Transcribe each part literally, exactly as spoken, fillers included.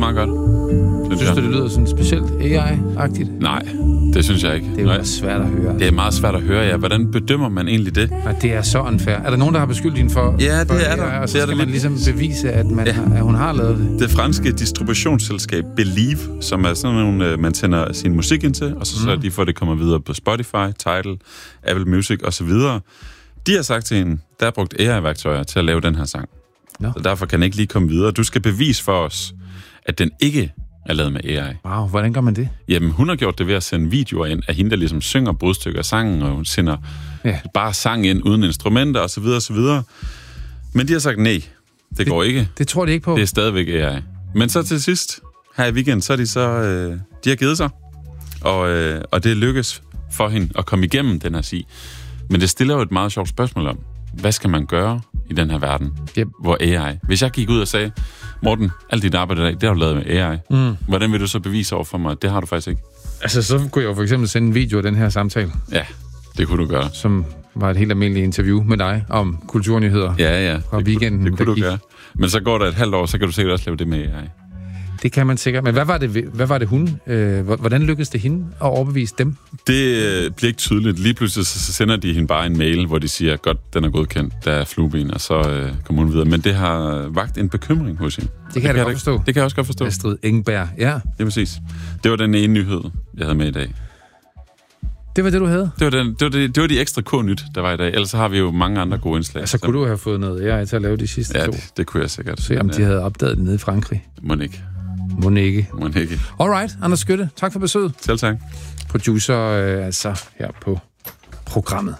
meget godt. Synes, synes du, det lyder sådan specielt A I-agtigt? Nej, det synes jeg ikke. Det er jo svært at høre. Det er meget svært at høre, ja. Hvordan bedømmer man egentlig det? Og det er så unfair. Er der nogen, der har beskyldt hende for... Ja, det for er der. A I, og så det er skal der man ligesom bevise, at, man ja. har, at hun har lavet det? Det franske distributionsselskab Believe, som er sådan nogle, man sender sin musik ind til, og så, mm. så de får det kommer videre på Spotify, Tidal, Apple Music osv. De har sagt til hende, der er brugt A I-værktøjer til at lave den her sang. No. Så derfor kan den ikke lige komme videre. Du skal bevise for os, at den ikke er lavet med A I. Wow, hvordan gør man det? Jamen, hun har gjort det ved at sende videoer ind af hende, der ligesom synger brudstykker af sangen, og hun sender ja. bare sang ind uden instrumenter osv. osv. Men de har sagt nej, det, det går ikke. Det tror de ikke på. Det er stadigvæk A I. Men så til sidst, her i weekend, så er de så, øh, de har givet sig, og, øh, og det lykkes for hende at komme igennem den her sig. Men det stiller jo et meget sjovt spørgsmål om, hvad skal man gøre i den her verden, yep. hvor A I... Hvis jeg gik ud og sagde, Morten, alt dit arbejde i dag, det har du lavet med A I. Mm. Hvordan vil du så bevise over for mig, at det har du faktisk ikke? Altså, så kunne jeg jo for eksempel sende en video af den her samtale. Ja, det kunne du gøre. Som var et helt almindeligt interview med dig om kulturnyheder. Ja, ja. Fra weekenden. Det kunne du gøre. Men så går der et halvt år, så kan du sikkert også lave det med A I. Det kan man sikkert. Men hvad var det, hvad var det hun? Øh, hvordan lykkedes det hende at overbevise dem? Det øh, bliver ikke tydeligt. Lige pludselig så sender de hende bare en mail, hvor de siger, godt, den er godkendt, der er flueben, og så øh, kommer hun videre. Men det har vakt en bekymring hos hende. Det kan jeg da godt forstå. Det kan jeg også godt forstå. Astrid Engberg, ja. Det er præcis. Det var den ene nyhed, jeg havde med i dag. Det var det, du havde? Det var, den, det var, det, det var de ekstra K-nyt, der var i dag. Ellers så har vi jo mange andre gode indslag. Altså, kunne du have fået noget A I til at lave de sidste ja, to? Ja, det, det kunne jeg sikkert. Se, om de havde opdaget det nede i Frankrig. Må ikke. Må ikke. Må ikke. Alright, Anders Skytte, tak for besøget. Selv tak. Producer, øh, altså, her på programmet.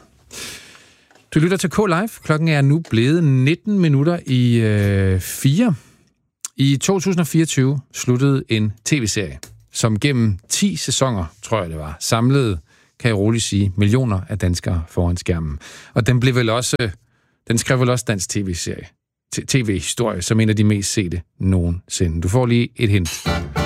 Du lytter til K-Live. Klokken er nu blevet nitten minutter i øh, fire. I to tusind og fireogtyve sluttede en tv-serie, som gennem ti sæsoner, tror jeg det var, samlede, kan jeg roligt sige, millioner af danskere foran skærmen. Og den blev vel også, den skrev vel også dansk tv-serie. tv-historie, som en af de mest sete nogensinde. Du får lige et hint.